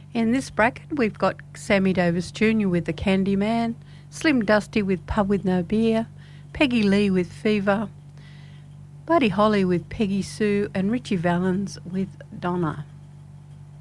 In this bracket, we've got Sammy Davis Jr. with The Candyman, Slim Dusty with Pub With No Beer, Peggy Lee with Fever, Buddy Holly with Peggy Sue, and Richie Valens with Donna.